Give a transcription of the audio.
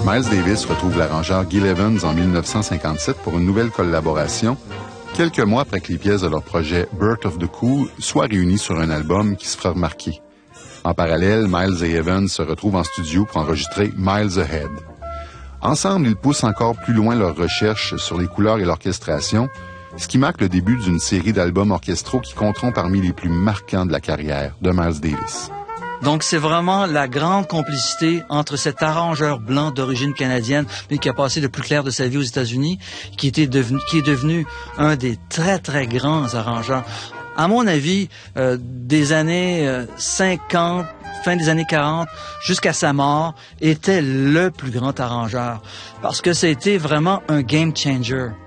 Miles Davis retrouve l'arrangeur Gil Evans en 1957 pour une nouvelle collaboration, quelques mois après que les pièces de leur projet Birth of the Cool soient réunies sur un album qui se fera remarquer. En parallèle, Miles et Evans se retrouvent en studio pour enregistrer Miles Ahead. Ensemble, ils poussent encore plus loin leurs recherches sur les couleurs et l'orchestration, ce qui marque le début d'une série d'albums orchestraux qui compteront parmi les plus marquants de la carrière de Miles Davis. Donc, c'est vraiment la grande complicité entre cet arrangeur blanc d'origine canadienne, mais qui a passé le plus clair de sa vie aux États-Unis, qui est devenu un des très, très grands arrangeurs. À mon avis, des années 50, fin des années 40, jusqu'à sa mort, était le plus grand arrangeur. Parce que c'était vraiment un game changer.